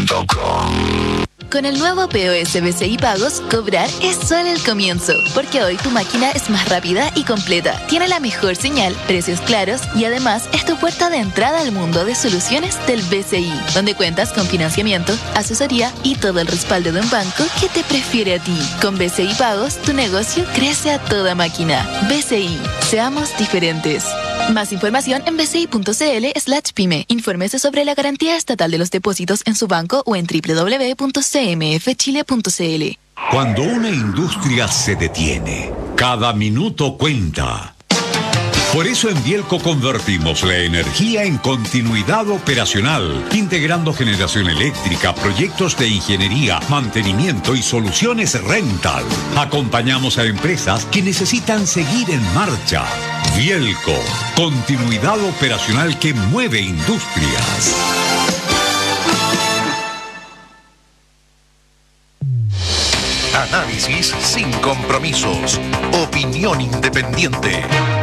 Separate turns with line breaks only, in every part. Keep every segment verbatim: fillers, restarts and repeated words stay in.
punto com.
Con el nuevo P O S B C I Pagos, cobrar es solo el comienzo, porque hoy tu máquina es más rápida y completa, tiene la mejor señal, precios claros y además es tu puerta de entrada al mundo de soluciones del B C I, donde cuentas con financiamiento, asesoría y todo el respaldo de un banco que te prefiere a ti. Con B C I Pagos, tu negocio crece a toda máquina. B C I, seamos diferentes. Más información en bci.cl slash pyme. Infórmese sobre la garantía estatal de los depósitos en su banco o en doble u doble u doble u punto c m f chile punto c l.
Cuando una industria se detiene, cada minuto cuenta. Por eso en Bielco convertimos la energía en continuidad operacional, integrando generación eléctrica, proyectos de ingeniería, mantenimiento y soluciones rental. Acompañamos a empresas que necesitan seguir en marcha. Bielco, continuidad operacional que mueve industrias.
Análisis sin compromisos. Opinión independiente.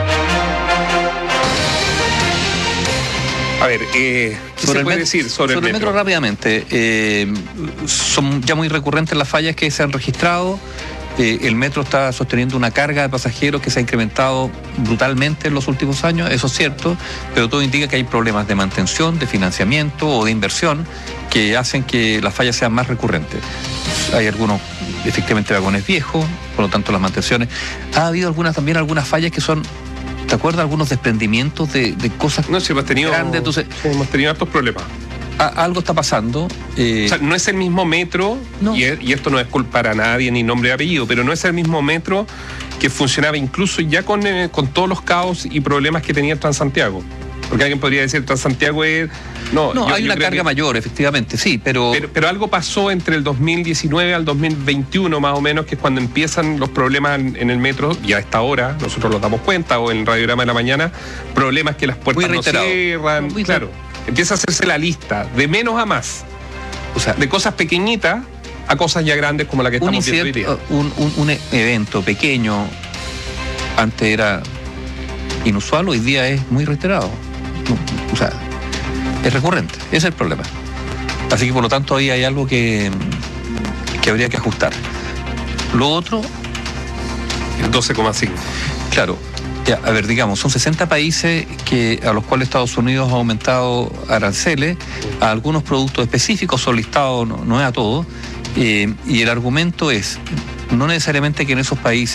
A ver, eh, ¿qué
sobre
se
el
puede
met-
decir sobre,
sobre
el metro?
el metro rápidamente? Eh, son ya muy recurrentes las fallas que se han registrado. Eh, el metro está sosteniendo una carga de pasajeros que se ha incrementado brutalmente en los últimos años, eso es cierto, pero todo indica que hay problemas de mantención, de financiamiento o de inversión que hacen que las fallas sean más recurrentes. Hay algunos, efectivamente, vagones viejos, por lo tanto las mantenciones. Ha habido algunas también algunas fallas que son, ¿te acuerdas? Algunos desprendimientos de, de cosas
No, si hemos tenido,
grandes, entonces
hemos tenido hartos problemas.
a- algo está pasando. eh,
O sea, no es el mismo metro,
No.
y, y esto no es culpar a nadie ni nombre y apellido, pero no es el mismo metro que funcionaba incluso ya con, eh, con todos los caos y problemas que tenía el Transantiago. Porque alguien podría decir Transantiago es... No,
no,
yo-
hay
yo
una
creo
carga
que-
mayor, efectivamente, sí, pero...
Pero, pero algo pasó entre el dos mil diecinueve al dos mil veintiuno más o menos, que es cuando empiezan los problemas en, en el metro, y a esta hora nosotros nos damos cuenta, o en el radiograma de la mañana, problemas que las puertas
Muy
no
reiterado.
cierran,
Muy
claro. Empieza a hacerse la lista, de menos a más. O sea, de cosas pequeñitas a cosas ya grandes como la que
un
estamos viendo hoy
incidente,
día.
un, un- un evento pequeño, antes era inusual, hoy día es muy reiterado. O sea, es recurrente, ese es el problema. Así que por lo tanto ahí hay algo que, que habría que ajustar. Lo otro,
El doce coma cinco.
claro, ya, a ver, digamos, son sesenta países que, a los cuales Estados Unidos ha aumentado aranceles a algunos productos específicos, son listados, no, no es a todos, eh, y el argumento es, no necesariamente que en esos países